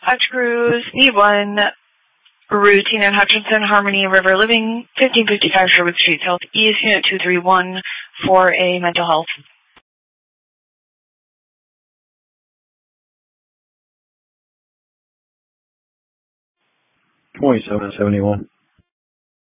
Hutch Cruise, need one. Routine in Hutchinson, Harmony River Living, 1555 Sherwood Street Southeast, Unit 231 for a mental health. 2771.